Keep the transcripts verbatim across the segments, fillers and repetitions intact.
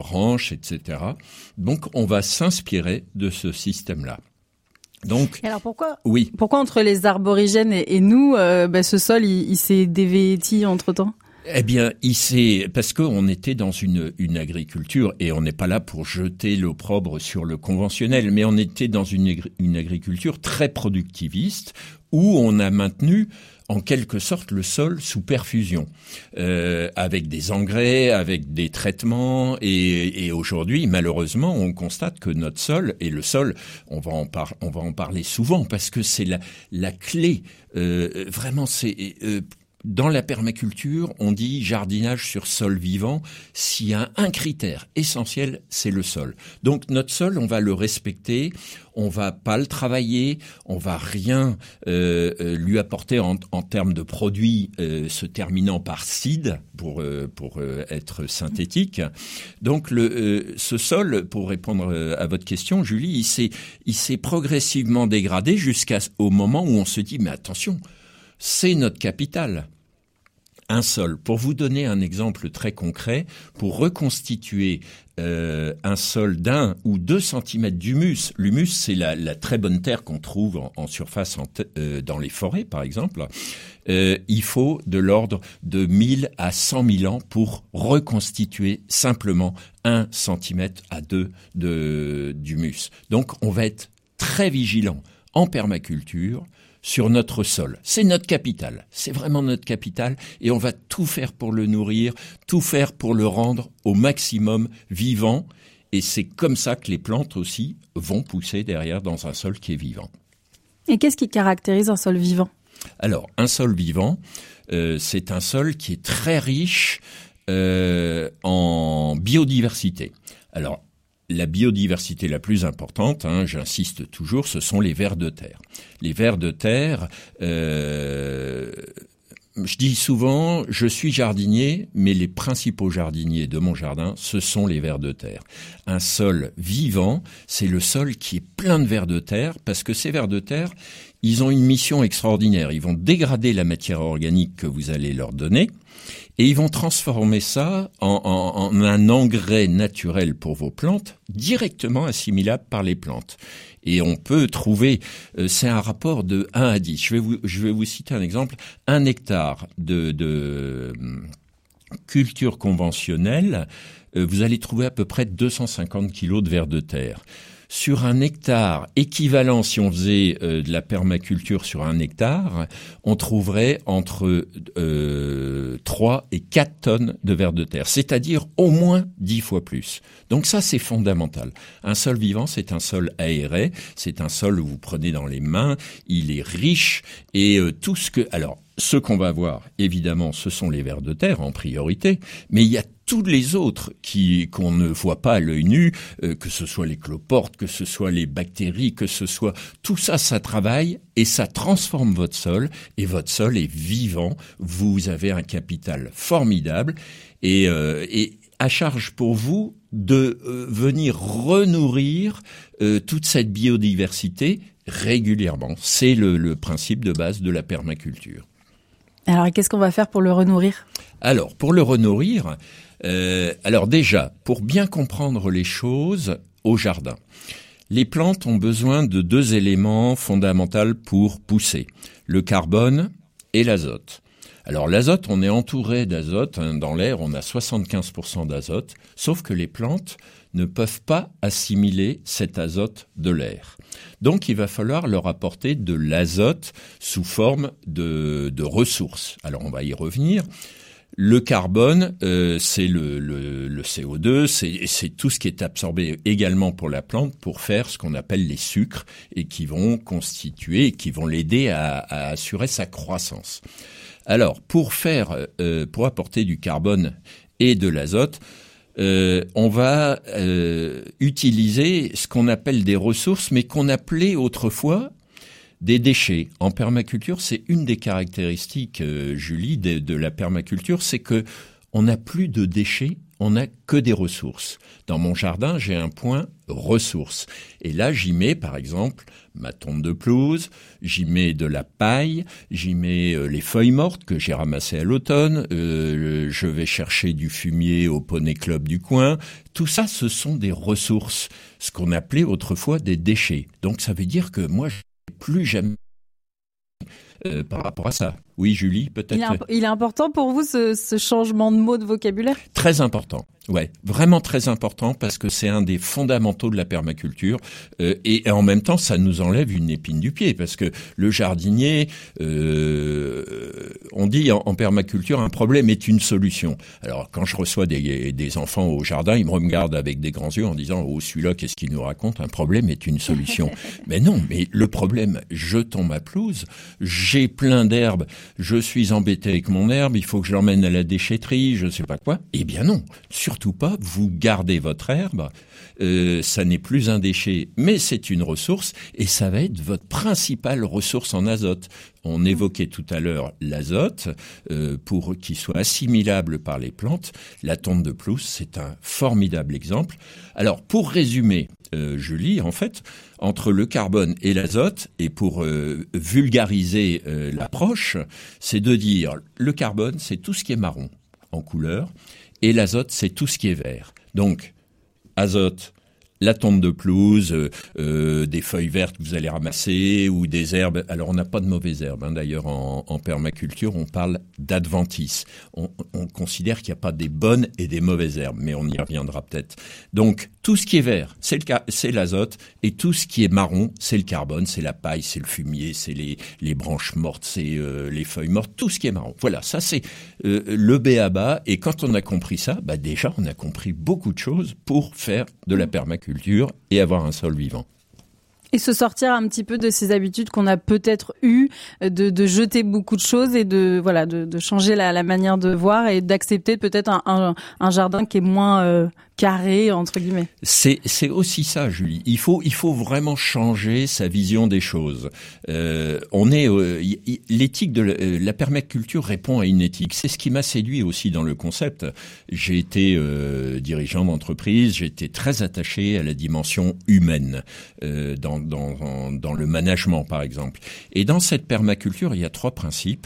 branches, et cetera. Donc, on va s'inspirer de ce système-là. Donc, et alors pourquoi, oui. pourquoi entre les aborigènes et, et nous, euh, bah, ce sol, il, il s'est dévêti entre-temps ? Eh bien, il s'est, parce qu'on était dans une, une agriculture, et on n'est pas là pour jeter l'opprobre sur le conventionnel, mais on était dans une, une agriculture très productiviste, où on a maintenu en quelque sorte le sol sous perfusion, euh, avec des engrais, avec des traitements, et, et aujourd'hui, malheureusement, on constate que notre sol, et le sol, on va en, par, on va en parler souvent, parce que c'est la, la clé, euh, vraiment, c'est... Euh, Dans la permaculture, on dit jardinage sur sol vivant. S'il y a un critère essentiel, c'est le sol. Donc notre sol, on va le respecter, on va pas le travailler, on va rien euh, lui apporter en, en termes de produits euh, se terminant par cide pour euh, pour euh, être synthétique. Donc le euh, ce sol, pour répondre à votre question, Julie, il s'est il s'est progressivement dégradé jusqu'au moment où on se dit mais attention. C'est notre capital. Un sol. Pour vous donner un exemple très concret, pour reconstituer euh, un sol d'un ou deux centimètres d'humus, l'humus c'est la, la très bonne terre qu'on trouve en, en surface en te, euh, dans les forêts par exemple, euh, il faut de l'ordre de mille à cent mille ans pour reconstituer simplement un centimètre à deux de, d'humus. Donc on va être très vigilant en permaculture sur notre sol. C'est notre capital. C'est vraiment notre capital et on va tout faire pour le nourrir, tout faire pour le rendre au maximum vivant et c'est comme ça que les plantes aussi vont pousser derrière dans un sol qui est vivant. Et qu'est-ce qui caractérise un sol vivant ? Alors, un sol vivant, euh, c'est un sol qui est très riche euh, en biodiversité. Alors, la biodiversité la plus importante, hein, j'insiste toujours, ce sont les vers de terre. Les vers de terre, euh, je dis souvent, je suis jardinier, mais les principaux jardiniers de mon jardin, ce sont les vers de terre. Un sol vivant, c'est le sol qui est plein de vers de terre, parce que ces vers de terre, ils ont une mission extraordinaire. Ils vont dégrader la matière organique que vous allez leur donner, et ils vont transformer ça en, en, en un engrais naturel pour vos plantes, directement assimilable par les plantes. Et on peut trouver, euh, c'est un rapport de un à dix. Je vais vous, je vais vous citer un exemple. Un hectare de, de culture conventionnelle, euh, vous allez trouver à peu près deux cent cinquante kilos de vers de terre. Sur un hectare équivalent, si on faisait euh, de la permaculture sur un hectare, on trouverait entre euh, trois et quatre tonnes de vers de terre, c'est-à-dire au moins dix fois plus. Donc ça, c'est fondamental. Un sol vivant, c'est un sol aéré, c'est un sol où vous prenez dans les mains, il est riche et euh, tout ce que... Alors, ce qu'on va voir, évidemment, ce sont les vers de terre en priorité, mais il y a tous les autres qui qu'on ne voit pas à l'œil nu, euh, que ce soit les cloportes, que ce soit les bactéries, que ce soit... Tout ça, ça travaille et ça transforme votre sol et votre sol est vivant. Vous avez un capital formidable et, euh, et à charge pour vous de euh, venir renourrir euh, toute cette biodiversité régulièrement. C'est le, le principe de base de la permaculture. Alors, qu'est-ce qu'on va faire pour le renourrir ? Alors, pour le renourrir, euh, alors déjà, pour bien comprendre les choses au jardin, les plantes ont besoin de deux éléments fondamentaux pour pousser, le carbone et l'azote. Alors l'azote, on est entouré d'azote, hein, dans l'air on a soixante-quinze pour cent d'azote, sauf que les plantes ne peuvent pas assimiler cet azote de l'air. Donc il va falloir leur apporter de l'azote sous forme de, de ressources. Alors on va y revenir. Le carbone, euh, c'est le, le, le C O deux, c'est, c'est tout ce qui est absorbé également pour la plante pour faire ce qu'on appelle les sucres et qui vont constituer, et qui vont l'aider à, à assurer sa croissance. Alors pour faire, euh, pour apporter du carbone et de l'azote, Euh, on va euh, utiliser ce qu'on appelle des ressources, mais qu'on appelait autrefois des déchets. En permaculture, c'est une des caractéristiques, euh, Julie, de, de la permaculture, c'est que on n'a plus de déchets, on n'a que des ressources. Dans mon jardin, j'ai un point ressources. Et là, j'y mets, par exemple, ma tonte de pelouse, j'y mets de la paille, j'y mets euh, les feuilles mortes que j'ai ramassées à l'automne, euh, je vais chercher du fumier au poney club du coin. Tout ça, ce sont des ressources, ce qu'on appelait autrefois des déchets. Donc, ça veut dire que moi, je n'ai plus jamais euh, par rapport à ça. Oui, Julie, peut-être. Il est, imp- il est important pour vous ce, ce changement de mot de vocabulaire ? Très important, ouais, vraiment très important parce que c'est un des fondamentaux de la permaculture euh, et, et en même temps ça nous enlève une épine du pied parce que le jardinier, euh, on dit en, en permaculture un problème est une solution. Alors quand je reçois des, des enfants au jardin, ils me regardent avec des grands yeux en disant oh celui-là qu'est-ce qu'il nous raconte, un problème est une solution. Mais non, mais le problème, jetons ma pelouse, j'ai plein d'herbes. Je suis embêté avec mon herbe, il faut que je l'emmène à la déchetterie, je ne sais pas quoi. Eh bien non, surtout pas, vous gardez votre herbe, euh, ça n'est plus un déchet, mais c'est une ressource, et ça va être votre principale ressource en azote. On évoquait tout à l'heure l'azote, euh, pour qu'il soit assimilable par les plantes. La tonte de pelouse, c'est un formidable exemple. Alors, pour résumer, euh, Julie, en fait, entre le carbone et l'azote, et pour euh, vulgariser euh, l'approche, c'est de dire le carbone, c'est tout ce qui est marron en couleur, et l'azote, c'est tout ce qui est vert. Donc, azote, la tonte de pelouse, euh, euh, des feuilles vertes que vous allez ramasser ou des herbes. Alors, on n'a pas de mauvaises herbes. Hein. D'ailleurs, en, en permaculture, on parle d'adventice. On, on considère qu'il n'y a pas des bonnes et des mauvaises herbes, mais on y reviendra peut-être. Donc, tout ce qui est vert, c'est le ca- c'est l'azote, et tout ce qui est marron, c'est le carbone, c'est la paille, c'est le fumier, c'est les, les branches mortes, c'est euh, les feuilles mortes, tout ce qui est marron. Voilà, ça c'est euh, le b a ba. Et quand on a compris ça, bah déjà, on a compris beaucoup de choses pour faire de la permaculture et avoir un sol vivant. Et se sortir un petit peu de ces habitudes qu'on a peut-être eues, de, de jeter beaucoup de choses et de voilà de, de changer la, la manière de voir et d'accepter peut-être un, un, un jardin qui est moins euh, carré entre guillemets. C'est c'est aussi ça, Julie. Il faut il faut vraiment changer sa vision des choses. Euh, on est euh, y, l'éthique de la, la permaculture répond à une éthique. C'est ce qui m'a séduit aussi dans le concept. J'ai été euh, dirigeant d'entreprise, j'ai été très attaché à la dimension humaine euh, dans Dans, dans le management, par exemple. Et dans cette permaculture, il y a trois principes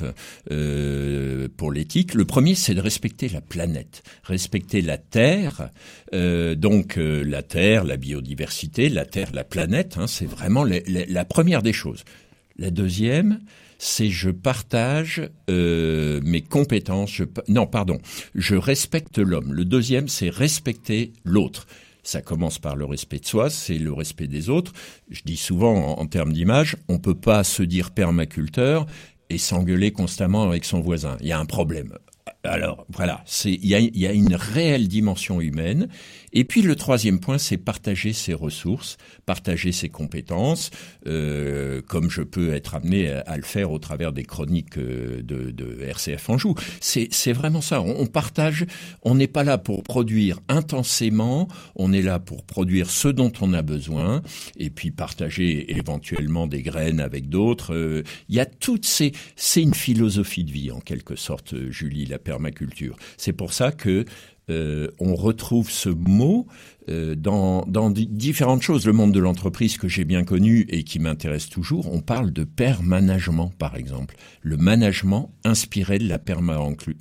euh, pour l'éthique. Le premier, c'est de respecter la planète, respecter la Terre. Euh, donc euh, la Terre, la biodiversité, la Terre, la planète, hein, c'est vraiment la, la, la première des choses. La deuxième, c'est je partage euh, mes compétences. Je, non, pardon, je respecte l'homme. Le deuxième, c'est respecter l'autre. Ça commence par le respect de soi, c'est le respect des autres. Je dis souvent, en, en termes d'image, on peut pas se dire permaculteur et s'engueuler constamment avec son voisin. Il y a un problème. Alors, voilà, c'est, il y a, il y a une réelle dimension humaine. Et puis, le troisième point, c'est partager ses ressources, partager ses compétences, euh, comme je peux être amené à, à le faire au travers des chroniques de, de R C F Anjou. C'est, c'est vraiment ça. On, on partage, on n'est pas là pour produire intensément, on est là pour produire ce dont on a besoin, et puis partager éventuellement des graines avec d'autres. Euh, il y a toutes ces, c'est une philosophie de vie, en quelque sorte, Julie, la permaculture. C'est pour ça que Euh, on retrouve ce mot euh, dans, dans d- différentes choses. Le monde de l'entreprise que j'ai bien connu et qui m'intéresse toujours, on parle de permanagement, par exemple. Le management inspiré de la permaculture.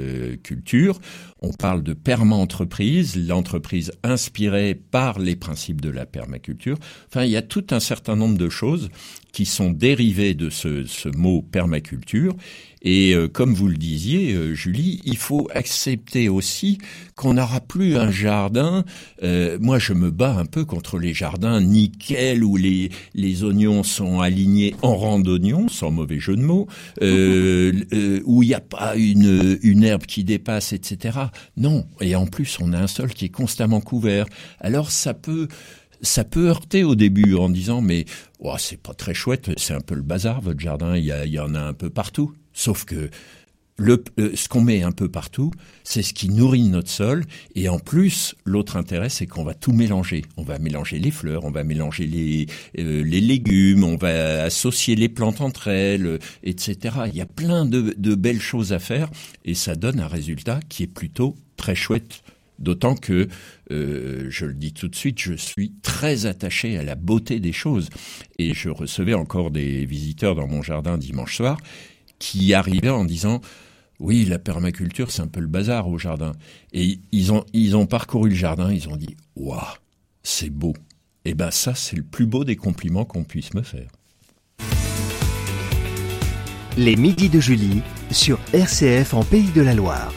Euh, on parle de perma-entreprise, l'entreprise inspirée par les principes de la permaculture. Enfin, il y a tout un certain nombre de choses qui sont dérivées de ce, ce mot permaculture. Et euh, comme vous le disiez, euh, Julie, il faut accepter aussi qu'on n'aura plus un jardin. Euh, moi, je me bats un peu contre les jardins nickel où les les oignons sont alignés en rang d'oignons, sans mauvais jeu de mots, euh, euh, où il n'y a pas une une herbe qui dépasse, et cetera. Non. Et en plus, on a un sol qui est constamment couvert. Alors, ça peut Ça peut heurter au début en disant mais oh, c'est pas très chouette, c'est un peu le bazar votre jardin, il y, a, il y en a un peu partout. Sauf que le, euh, ce qu'on met un peu partout, c'est ce qui nourrit notre sol. Et en plus, l'autre intérêt, c'est qu'on va tout mélanger. On va mélanger les fleurs, on va mélanger les, euh, les légumes, on va associer les plantes entre elles, euh, et cetera. Il y a plein de, de belles choses à faire et ça donne un résultat qui est plutôt très chouette D'autant que, euh, je le dis tout de suite, je suis très attaché à la beauté des choses. Et je recevais encore des visiteurs dans mon jardin dimanche soir qui arrivaient en disant « Oui, la permaculture, c'est un peu le bazar au jardin. » Et ils ont, ils ont parcouru le jardin, ils ont dit « Waouh, c'est beau. » Eh ben ça, c'est le plus beau des compliments qu'on puisse me faire. Les midis de Julie sur R C F en Pays de la Loire.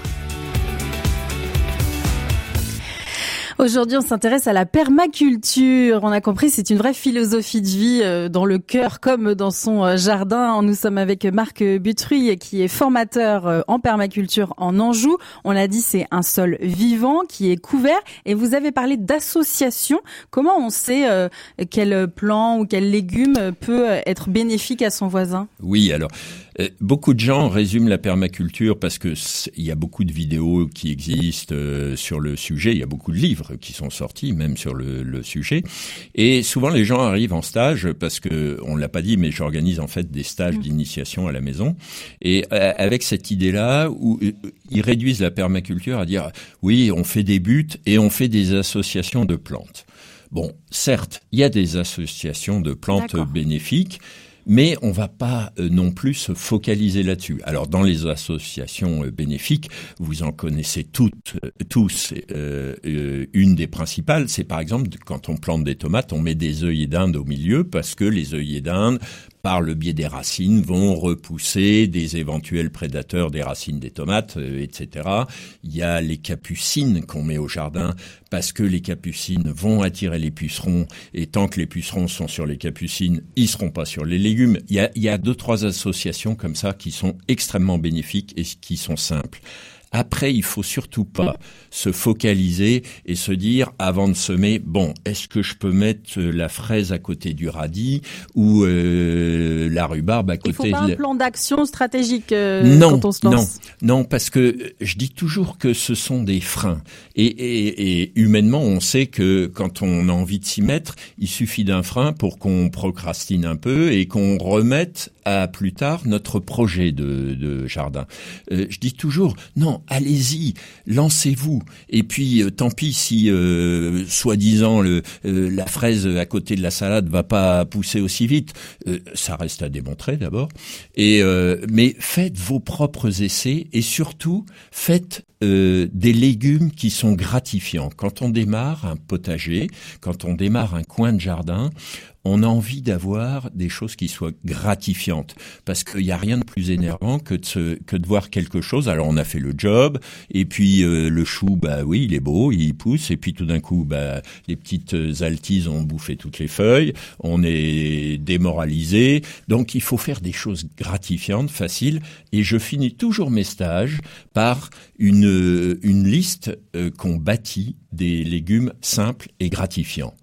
Aujourd'hui, on s'intéresse à la permaculture. On a compris, c'est une vraie philosophie de vie euh, dans le cœur comme dans son euh, jardin. Nous sommes avec Marc Butruy, qui est formateur euh, en permaculture en Anjou. On l'a dit, c'est un sol vivant qui est couvert. Et vous avez parlé d'association. Comment on sait euh, quel plant ou quel légume peut être bénéfique à son voisin ? Oui, alors... Euh, beaucoup de gens résument la permaculture parce que il y a beaucoup de vidéos qui existent euh, sur le sujet, il y a beaucoup de livres qui sont sortis même sur le, le sujet, et souvent les gens arrivent en stage parce que on l'a pas dit, mais j'organise en fait des stages d'initiation à la maison, et euh, avec cette idée-là où euh, ils réduisent la permaculture à dire oui, on fait des buts et on fait des associations de plantes. Bon, certes, il y a des associations de plantes D'accord. bénéfiques. Mais on va pas euh, non plus se focaliser là-dessus. Alors, dans les associations euh, bénéfiques, vous en connaissez toutes, euh, tous. Euh, euh, une des principales, c'est par exemple quand on plante des tomates, on met des œillets d'Inde au milieu parce que les œillets d'Inde, par le biais des racines, vont repousser des éventuels prédateurs des racines des tomates, euh, et cetera. Il y a les capucines qu'on met au jardin parce que les capucines vont attirer les pucerons, et tant que les pucerons sont sur les capucines, ils seront pas sur les légumes. Il y a, il y a deux, trois associations comme ça qui sont extrêmement bénéfiques et qui sont simples. Après, il faut surtout pas se focaliser et se dire, avant de semer, bon, est-ce que je peux mettre la fraise à côté du radis ou euh, la rhubarbe à côté de... Il faut pas de... un plan d'action stratégique euh, non, quand on se lance. Non, non, parce que je dis toujours que ce sont des freins. Et, et, et humainement, on sait que quand on a envie de s'y mettre, il suffit d'un frein pour qu'on procrastine un peu et qu'on remette à plus tard notre projet de, de jardin. Euh, je dis toujours, non, allez-y, lancez-vous. Et puis, euh, tant pis si, euh, soi-disant, le, euh, la fraise à côté de la salade va pas pousser aussi vite. Euh, ça reste à démontrer d'abord. Et euh, mais faites vos propres essais et surtout faites euh, des légumes qui sont gratifiants. Quand on démarre un potager, quand on démarre un coin de jardin, on a envie d'avoir des choses qui soient gratifiantes, parce qu'il n'y a rien de plus énervant que de, se, que de voir quelque chose. Alors on a fait le job, et puis euh, le chou, bah oui, il est beau, il pousse, et puis tout d'un coup, bah les petites altises ont bouffé toutes les feuilles, on est démoralisé. Donc il faut faire des choses gratifiantes, faciles, et je finis toujours mes stages par une, une liste euh, qu'on bâtit des légumes simples et gratifiants.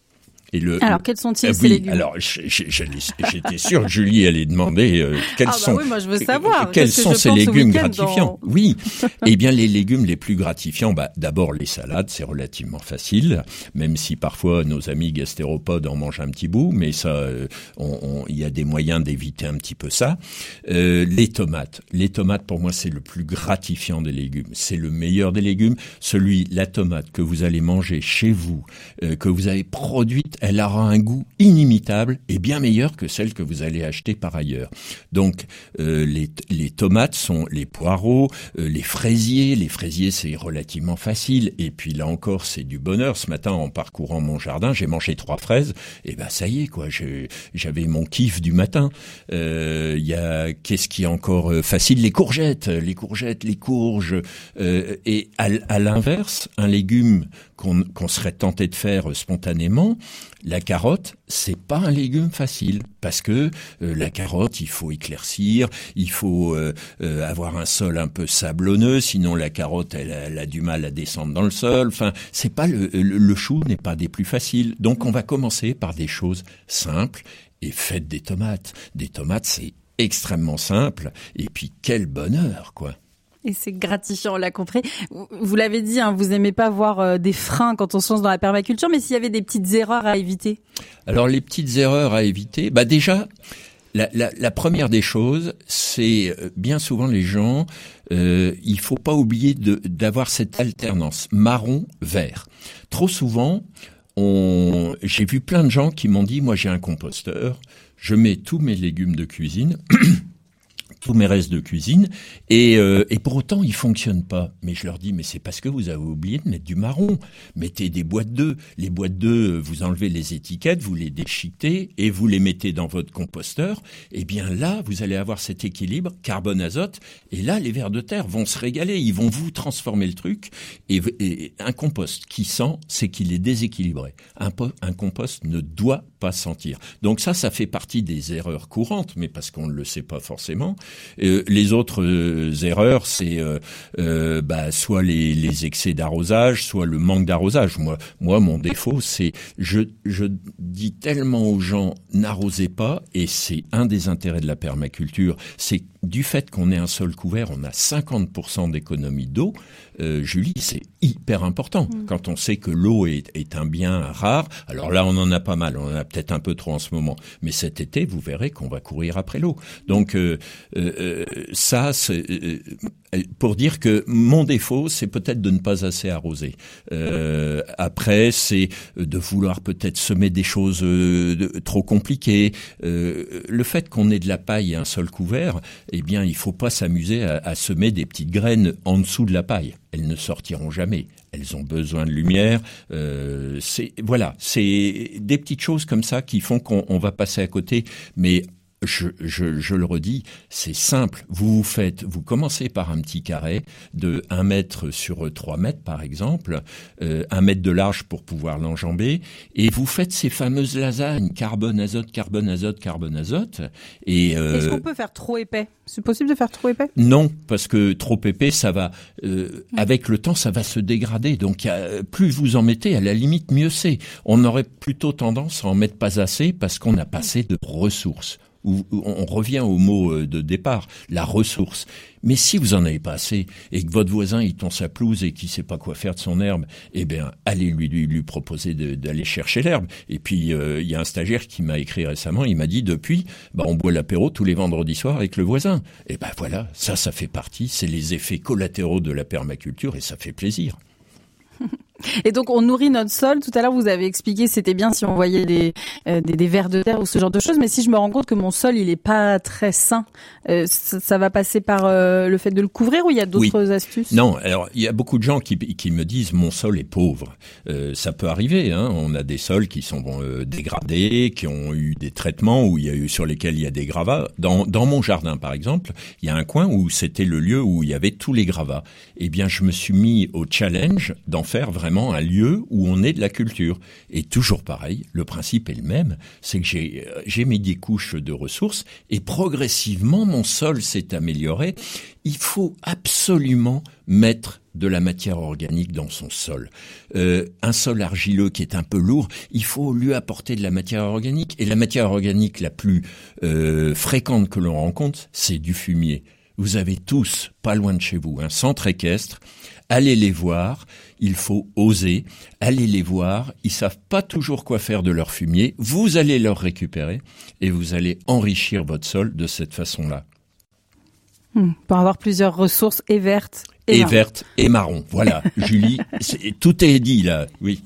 Et le, alors, quels sont-ils, euh, ces oui, légumes ? Alors, j'étais sûr que Julie allait demander euh, quels ah bah sont, oui, moi je veux savoir. quels sont ces légumes gratifiants. Dans... Oui, eh bien les légumes les plus gratifiants, bah d'abord les salades, c'est relativement facile, même si parfois nos amis gastéropodes en mangent un petit bout, mais ça, euh, on, on, il y a des moyens d'éviter un petit peu ça. Euh, les tomates, les tomates pour moi c'est le plus gratifiant des légumes, c'est le meilleur des légumes. Celui, la tomate que vous allez manger chez vous, euh, que vous avez produite, elle aura un goût inimitable et bien meilleur que celle que vous allez acheter par ailleurs. Donc, euh, les, les tomates sont les poireaux, euh, les fraisiers. Les fraisiers, c'est relativement facile. Et puis là encore, c'est du bonheur. Ce matin, en parcourant mon jardin, j'ai mangé trois fraises. Et ben, ça y est, quoi. Je, j'avais mon kiff du matin. Il euh, y a, qu'est-ce qui est encore facile? Les courgettes, les courgettes, les courges. Euh, et à, à l'inverse, un légume qu'on, qu'on serait tenté de faire spontanément, la carotte, c'est pas un légume facile parce que euh, la carotte, il faut éclaircir, il faut euh, euh, avoir un sol un peu sablonneux, sinon la carotte, elle, elle a du mal à descendre dans le sol. Enfin, c'est pas le, le, le chou n'est pas des plus faciles. Donc, on va commencer par des choses simples et faites des tomates. Des tomates, c'est extrêmement simple. Et puis, quel bonheur, quoi. Et c'est gratifiant, on l'a compris. Vous l'avez dit, hein, vous aimez pas voir euh, des freins quand on se lance dans la permaculture, mais s'il y avait des petites erreurs à éviter? Alors, les petites erreurs à éviter, bah déjà, la, la, la première des choses, c'est bien souvent les gens euh, il faut pas oublier de, d'avoir cette alternance marron-vert. Trop souvent, on, j'ai vu plein de gens qui m'ont dit, moi j'ai un composteur, je mets tous mes légumes de cuisine, tous mes restes de cuisine, et, euh, et pour autant, ils fonctionnent pas. Mais je leur dis, mais c'est parce que vous avez oublié de mettre du marron. Mettez des boîtes d'œufs. Les boîtes d'œufs, vous enlevez les étiquettes, vous les déchiquetez et vous les mettez dans votre composteur. Et bien là, vous allez avoir cet équilibre carbone-azote. Et là, les vers de terre vont se régaler. Ils vont vous transformer le truc. Et, et un compost qui sent, c'est qu'il est déséquilibré. Un, po- un compost ne doit pas sentir. Donc ça, ça fait partie des erreurs courantes, mais parce qu'on ne le sait pas forcément. Euh, les autres euh, erreurs, c'est euh, euh, bah, soit les, les excès d'arrosage, soit le manque d'arrosage. Moi, moi, mon défaut, c'est je, je dis tellement aux gens n'arrosez pas, et c'est un des intérêts de la permaculture, c'est du fait qu'on ait un sol couvert, on a cinquante pour cent d'économie d'eau. Euh, Julie, c'est hyper important. Mmh. Quand on sait que l'eau est, est un bien rare, alors là, on en a pas mal, on en a peut-être un peu trop en ce moment, mais cet été, vous verrez qu'on va courir après l'eau. Donc, euh, euh, ça, c'est euh, pour dire que mon défaut, c'est peut-être de ne pas assez arroser. Euh, après, c'est de vouloir peut-être semer des choses euh, de, trop compliquées. Euh, le fait qu'on ait de la paille et un sol couvert, eh bien, il faut pas s'amuser à, à semer des petites graines en dessous de la paille. Elles ne sortiront jamais. Elles ont besoin de lumière. Euh, c'est voilà, c'est des petites choses comme ça qui font qu'on on va passer à côté. Mais Je, je, je le redis, c'est simple. Vous vous faites, vous commencez par un petit carré de un mètre sur trois mètres, par exemple, euh, un mètre de large pour pouvoir l'enjamber, et vous faites ces fameuses lasagnes carbone, azote, carbone, azote, carbone, azote. Et euh, est-ce qu'on peut faire trop épais ? C'est possible de faire trop épais ? Non, parce que trop épais, ça va, euh, ouais. avec le temps, ça va se dégrader. Donc, y a, plus vous en mettez, à la limite, mieux c'est. On aurait plutôt tendance à en mettre pas assez parce qu'on a pas assez de ressources. Où on revient au mot de départ, la ressource. Mais si vous en avez pas assez et que votre voisin il tond sa pelouse et qu'il sait pas quoi faire de son herbe, eh bien allez lui lui, lui proposer de, d'aller chercher l'herbe. Et puis il euh, y a un stagiaire qui m'a écrit récemment, il m'a dit depuis, bah on boit l'apéro tous les vendredis soirs avec le voisin. Et ben voilà, ça ça fait partie, c'est les effets collatéraux de la permaculture et ça fait plaisir. Et donc on nourrit notre sol. Tout à l'heure vous avez expliqué c'était bien si on voyait des, euh, des des vers de terre ou ce genre de choses, mais si je me rends compte que mon sol il est pas très sain, euh, ça, ça va passer par euh, le fait de le couvrir ou il y a d'autres oui. astuces ? Non, alors il y a beaucoup de gens qui qui me disent mon sol est pauvre. Euh, ça peut arriver, hein. On a des sols qui sont euh, dégradés, qui ont eu des traitements où il y a eu sur lesquels il y a des gravats. Dans dans mon jardin par exemple, il y a un coin où c'était le lieu où il y avait tous les gravats. Eh bien je me suis mis au challenge d'en faire vraiment vraiment un lieu où on est de la culture. Et toujours pareil, le principe est le même, c'est que j'ai, j'ai mis des couches de ressources et progressivement mon sol s'est amélioré. Il faut absolument mettre de la matière organique dans son sol. Euh, un sol argileux qui est un peu lourd, il faut lui apporter de la matière organique. Et la matière organique la plus euh, fréquente que l'on rencontre, c'est du fumier. Vous avez tous, pas loin de chez vous, un centre équestre. Allez les voir, il faut oser, allez les voir, ils savent pas toujours quoi faire de leur fumier, vous allez leur récupérer et vous allez enrichir votre sol de cette façon-là. Hmm, pour avoir plusieurs ressources et vertes et, et marron. vertes et marron. Voilà, Julie, c'est, tout est dit là, oui.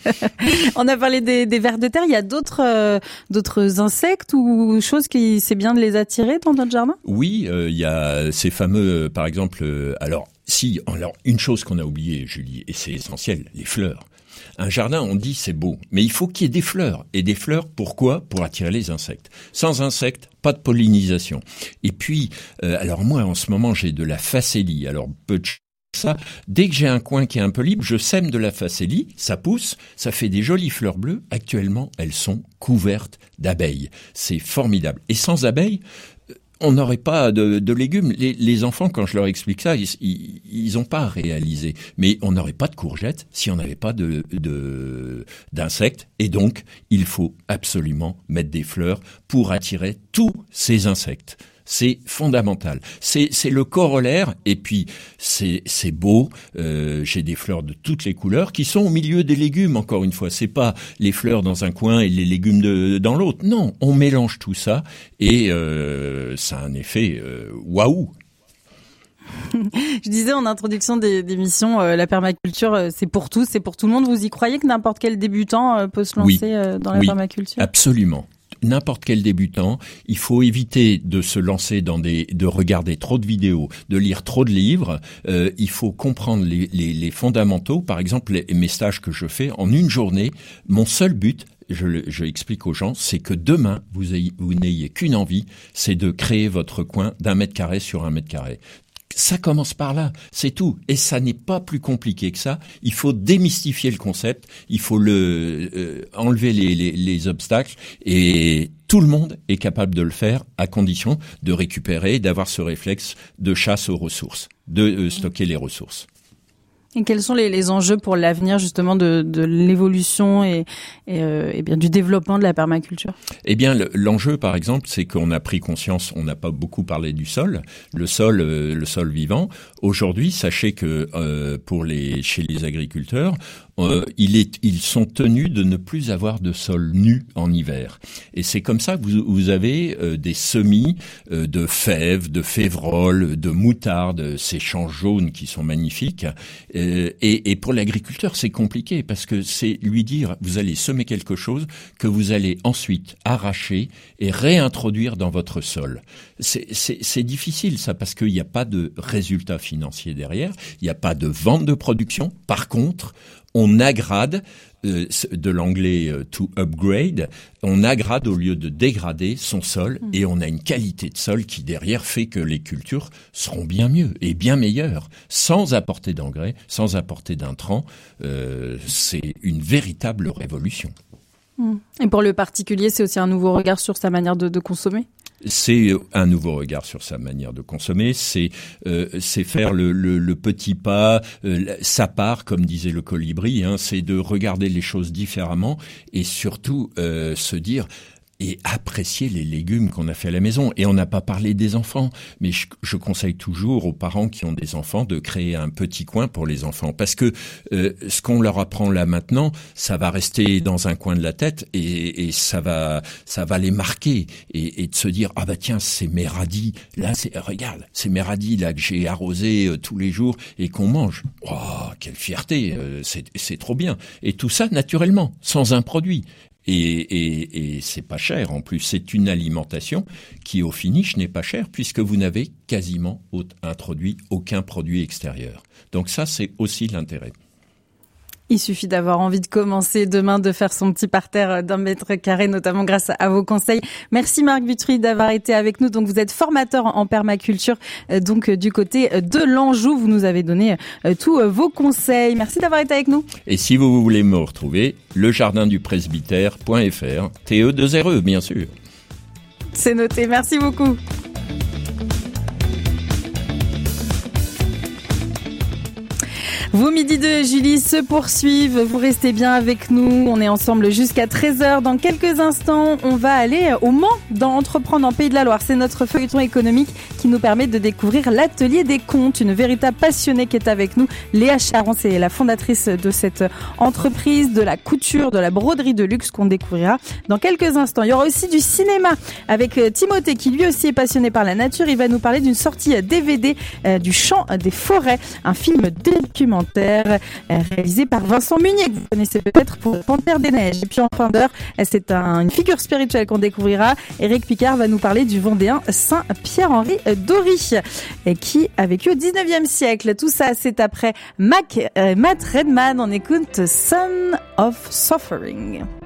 On a parlé des, des vers de terre. Il y a d'autres euh, d'autres insectes ou choses qui c'est bien de les attirer dans notre jardin ? Oui, euh, il y a ces fameux, euh, par exemple. Euh, alors, si, alors une chose qu'on a oubliée, Julie, et c'est essentiel, les fleurs. Un jardin, on dit c'est beau, mais il faut qu'il y ait des fleurs. Et des fleurs, pourquoi ? Pour attirer les insectes. Sans insectes, pas de pollinisation. Et puis, euh, alors moi, en ce moment, j'ai de la facélie. Alors, peu de ça, dès que j'ai un coin qui est un peu libre, je sème de la facélie, ça pousse, ça fait des jolies fleurs bleues. Actuellement, elles sont couvertes d'abeilles. C'est formidable. Et sans abeilles, on n'aurait pas de, de légumes. Les, les enfants, quand je leur explique ça, ils, ils, ils ont pas réalisé. Mais on n'aurait pas de courgettes si on n'avait pas de, de, d'insectes. Et donc, il faut absolument mettre des fleurs pour attirer tous ces insectes. C'est fondamental. C'est, c'est le corollaire. Et puis, c'est, c'est beau. Euh, j'ai des fleurs de toutes les couleurs qui sont au milieu des légumes. Encore une fois, c'est pas les fleurs dans un coin et les légumes de, dans l'autre. Non, on mélange tout ça et euh, ça a un effet euh, waouh. Je disais en introduction des, d'émission, euh, la permaculture, euh, c'est pour tous, c'est pour tout le monde. Vous y croyez que n'importe quel débutant euh, peut se lancer oui. euh, dans la oui, permaculture ? Absolument. N'importe quel débutant, il faut éviter de se lancer dans des, de regarder trop de vidéos, de lire trop de livres. Euh, il faut comprendre les, les, les fondamentaux. Par exemple, les, mes stages que je fais en une journée, mon seul but, je, le, je explique aux gens, c'est que demain vous, ayez, vous n'ayez qu'une envie, c'est de créer votre coin d'un mètre carré sur un mètre carré. Ça commence par là, c'est tout. Et ça n'est pas plus compliqué que ça. Il faut démystifier le concept, il faut le euh, enlever les, les, les obstacles, et tout le monde est capable de le faire à condition de récupérer, d'avoir ce réflexe de chasse aux ressources, de euh, stocker les ressources. Et quels sont les, les enjeux pour l'avenir justement de, de l'évolution et, et, euh, et bien du développement de la permaculture ? Eh bien, le, l'enjeu, par exemple, c'est qu'on a pris conscience. On n'a pas beaucoup parlé du sol, le sol, euh, le sol vivant. Aujourd'hui, sachez que euh, pour les chez les agriculteurs, euh, il est, ils sont tenus de ne plus avoir de sol nu en hiver. Et c'est comme ça que vous, vous avez euh, des semis euh, de fèves, de févrole, de moutarde, ces champs jaunes qui sont magnifiques. Euh, et, et pour l'agriculteur, c'est compliqué parce que c'est lui dire, vous allez semer quelque chose que vous allez ensuite arracher et réintroduire dans votre sol. C'est, c'est, c'est difficile ça parce qu'il n'y a pas de résultat financier derrière, il n'y a pas de vente de production. Par contre, on agrade, euh, de l'anglais euh, to upgrade, on agrade au lieu de dégrader son sol mmh. et on a une qualité de sol qui derrière fait que les cultures seront bien mieux et bien meilleures, sans apporter d'engrais, sans apporter d'intrants. Euh, c'est une véritable révolution. Mmh. Et pour le particulier, c'est aussi un nouveau regard sur sa manière de, de consommer ? C'est un nouveau regard sur sa manière de consommer, c'est euh, c'est faire le, le, le petit pas, euh, sa part, comme disait le colibri, hein, c'est de regarder les choses différemment et surtout euh, se dire et apprécier les légumes qu'on a fait à la maison. Et on n'a pas parlé des enfants, mais je, je conseille toujours aux parents qui ont des enfants de créer un petit coin pour les enfants, parce que euh, ce qu'on leur apprend là maintenant, ça va rester dans un coin de la tête et, et ça va ça va les marquer et, et de se dire ah bah tiens c'est mes radis là, c'est regarde c'est mes radis là que j'ai arrosé euh, tous les jours et qu'on mange. Oh quelle fierté, euh, c'est c'est trop bien. Et tout ça naturellement, sans un produit. Et, et, et c'est pas cher en plus. C'est une alimentation qui au finish n'est pas chère puisque vous n'avez quasiment introduit aucun produit extérieur. Donc ça, c'est aussi l'intérêt. Il suffit d'avoir envie de commencer demain, de faire son petit parterre d'un mètre carré, notamment grâce à vos conseils. Merci Marc Butry d'avoir été avec nous. Donc vous êtes formateur en permaculture, donc du côté de l'Anjou. Vous nous avez donné tous vos conseils. Merci d'avoir été avec nous. Et si vous voulez me retrouver, le jardin du presbytère point f r, T E deux R E bien sûr. C'est noté. Merci beaucoup. Vos midis de Julie se poursuivent. Vous restez bien avec nous. On est ensemble jusqu'à treize heures. Dans quelques instants, on va aller au Mans dans Entreprendre en Pays de la Loire. C'est notre feuilleton économique qui nous permet de découvrir l'atelier des comptes. Une véritable passionnée qui est avec nous. Léa Charon, c'est la fondatrice de cette entreprise, de la couture, de la broderie de luxe qu'on découvrira dans quelques instants. Il y aura aussi du cinéma avec Timothée qui lui aussi est passionné par la nature. Il va nous parler d'une sortie D V D euh, du Chant des forêts, un film documentaire réalisé par Vincent Munier, que vous connaissez peut-être pour Panthère des Neiges. Et puis en fin d'heure, c'est un, une figure spirituelle qu'on découvrira. Éric Picard va nous parler du Vendéen Saint Pierre-Henri d'Ory, qui a vécu au dix-neuvième siècle. Tout ça, c'est après Mac, euh, Matt Redman. On écoute Son of Suffering.